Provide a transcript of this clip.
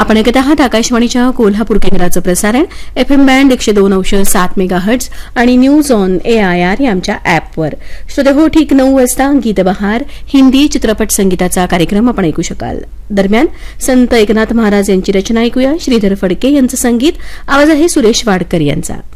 आपण ऐकत आहात आकाशवाणीच्या कोल्हापूर केंद्राचं प्रसारण एफएम बँड 102.7 मेगाहर्ट्झ आणि न्यूज ऑन AIR या आमच्या अॅपवर. श्रोतेहो, ठीक 9 वाजता गीतबहार हिंदी चित्रपट संगीताचा कार्यक्रम आपण ऐकू शकाल. दरम्यान संत एकनाथ महाराज यांची रचना ऐकूया. श्रीधर फडके यांचं संगीत, आवाज आहे सुरेश वाडकर यांचा.